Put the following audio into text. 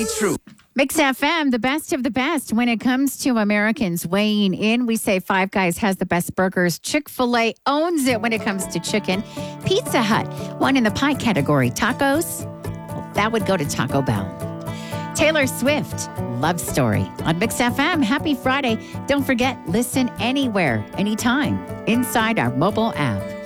Stay true. Mix FM, the best of the best when it comes to Americans weighing in. We say Five Guys has the best burgers. Chick-fil-A owns it when it comes to chicken. Pizza Hut, one in the pie category. Tacos, well, that would go to Taco Bell. Taylor Swift, Love Story on Mix FM. Happy Friday. Don't forget, listen anywhere, anytime, inside our mobile app.